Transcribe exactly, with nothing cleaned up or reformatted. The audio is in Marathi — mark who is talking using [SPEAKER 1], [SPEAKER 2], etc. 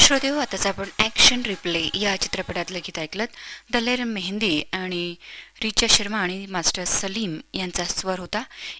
[SPEAKER 1] श्रोतेहो, आताच आपण ॲक्शन रिप्ले या चित्रपटातलं गीत ऐकलं. दलेर मेहंदी आणि रिचा शर्मा आणि मास्टर सलीम यांचा स्वर होता.